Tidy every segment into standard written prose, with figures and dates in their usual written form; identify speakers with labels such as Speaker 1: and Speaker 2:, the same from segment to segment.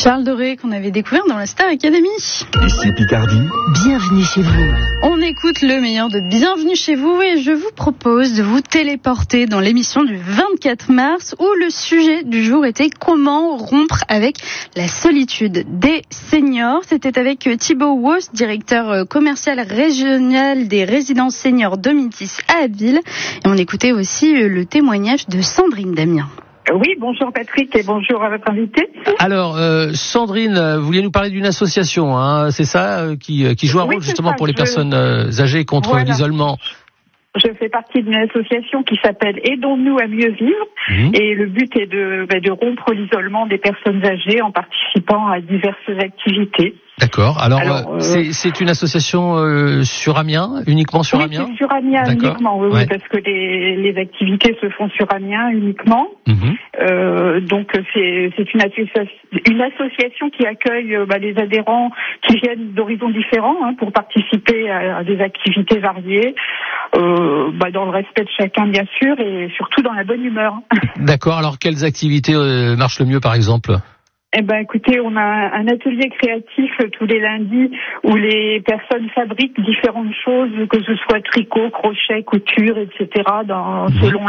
Speaker 1: Charles Doré qu'on avait découvert dans la Star Academy.
Speaker 2: Ici Picardie.
Speaker 3: Bienvenue chez vous.
Speaker 1: On écoute le meilleur de Bienvenue chez vous et je vous propose de vous téléporter dans l'émission du 24 mars où le sujet du jour était comment rompre avec la solitude des seniors. C'était avec Thibaut Wos, directeur commercial régional des résidences seniors Domitis à Abbeville. Et on écoutait aussi le témoignage de Sandrine Damien.
Speaker 4: Oui, bonjour Patrick et bonjour à votre invité.
Speaker 5: Alors, Sandrine, vous vouliez nous parler d'une association, hein, c'est ça, qui joue un rôle justement pour les personnes âgées contre l'isolement.
Speaker 4: Je fais partie d'une association qui s'appelle Aidons-nous à mieux vivre et le but est de rompre l'isolement des personnes âgées en participant à diverses activités.
Speaker 5: D'accord. Alors c'est une association sur Amiens, uniquement sur Amiens.
Speaker 4: Oui, sur Amiens uniquement, oui, parce que les activités se font sur Amiens uniquement. Donc c'est une association qui accueille les adhérents qui viennent d'horizons différents pour participer à des activités variées, dans le respect de chacun bien sûr et surtout dans la bonne humeur.
Speaker 5: D'accord. Alors quelles activités marchent le mieux par exemple?
Speaker 4: Écoutez, on a un atelier créatif tous les lundis où les personnes fabriquent différentes choses, que ce soit tricot, crochet, couture, etc. Selon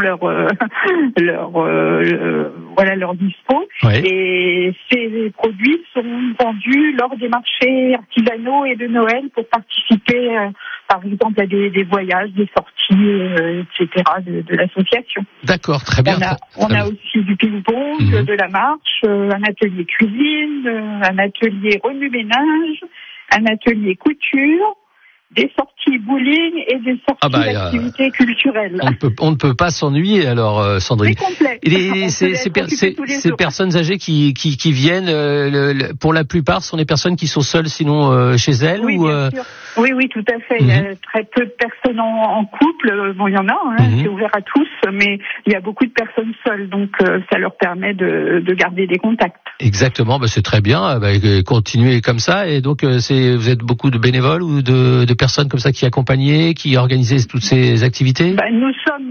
Speaker 4: leur dispo. Oui. Et ces produits sont vendus lors des marchés artisanaux et de Noël pour participer, par exemple, à des voyages, des sorties, etc. de l'association.
Speaker 5: D'accord, très bien.
Speaker 4: On a aussi du ping-pong, de la marche, un atelier cuisine, un atelier remue-ménage, un atelier couture, des sorties bowling et des sorties d'activités culturelles.
Speaker 5: On ne peut pas s'ennuyer alors, Sandrine.
Speaker 4: C'est complet.
Speaker 5: Et ces personnes âgées qui viennent, pour la plupart, sont des personnes qui sont seules sinon chez elles
Speaker 4: bien sûr. Oui, tout à fait. Il y a très peu de personnes en couple. Bon, il y en a, c'est ouvert à tous, mais il y a beaucoup de personnes seules, donc ça leur permet de garder des contacts. Exactement,
Speaker 5: c'est très bien. Continuez comme ça. Et donc, vous êtes beaucoup de bénévoles ou de personnes comme ça qui accompagnaient, qui organisaient toutes ces activités?
Speaker 4: Nous sommes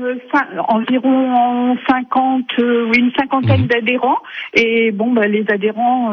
Speaker 4: environ une cinquantaine d'adhérents. Et les adhérents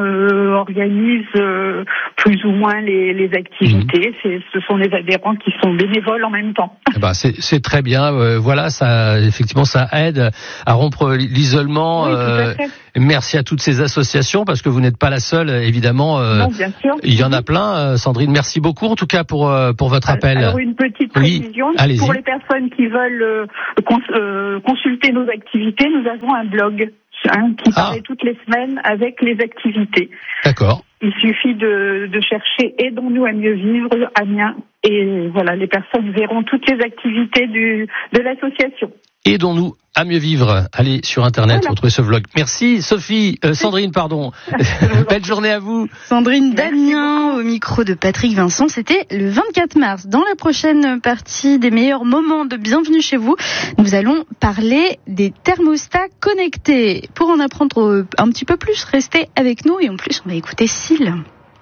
Speaker 4: organisent plus ou moins les activités. Ce sont les adhérents qui sont bénévoles en même temps.
Speaker 5: C'est très bien. Voilà, ça effectivement ça aide à rompre l'isolement.
Speaker 4: Oui, tout à fait.
Speaker 5: Merci à toutes ces associations parce que vous n'êtes pas la seule, évidemment.
Speaker 4: Non, bien sûr.
Speaker 5: Il y en a plein. Sandrine, merci beaucoup en tout cas pour votre appel.
Speaker 4: Alors une petite précision pour les personnes qui veulent consulter nos activités, nous avons un blog qui paraît toutes les semaines avec les activités.
Speaker 5: D'accord.
Speaker 4: Il suffit de chercher Aidons-nous à mieux vivre Amiens et voilà, les personnes verront toutes les activités de l'association.
Speaker 5: Aidons-nous à mieux vivre. Allez sur Internet, retrouvez ce vlog. Merci Sandrine, pardon. Belle journée à vous.
Speaker 1: Sandrine Damien au micro de Patrick Vincent. C'était le 24 mars. Dans la prochaine partie des meilleurs moments de Bienvenue chez vous, nous allons parler des thermostats connectés. Pour en apprendre un petit peu plus, restez avec nous et en plus on va écouter Syl.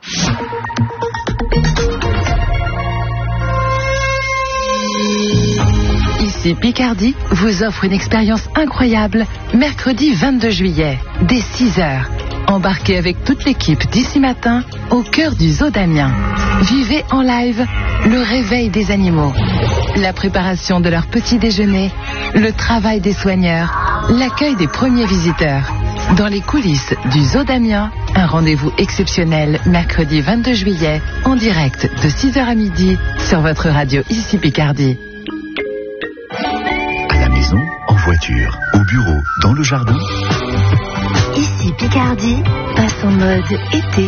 Speaker 3: Ici Picardie vous offre une expérience incroyable mercredi 22 juillet, dès 6h. Embarquez avec toute l'équipe d'ici matin au cœur du zoo d'Amiens. Vivez en live le réveil des animaux, la préparation de leur petit déjeuner, le travail des soigneurs, l'accueil des premiers visiteurs. Dans les coulisses du zoo d'Amiens, un rendez-vous exceptionnel mercredi 22 juillet en direct de 6h à midi sur votre radio Ici Picardie.
Speaker 2: En voiture, au bureau, dans le jardin.
Speaker 3: Ici Picardie passe en mode été.